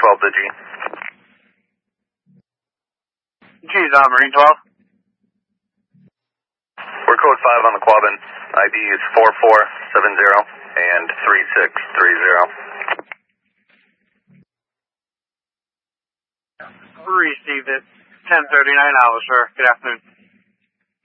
12 to G. G's on Marine 12. We're code 5 on the Quabbin. ID is 4470 and 3630. Received it. 10:39 hours, sir. Good afternoon.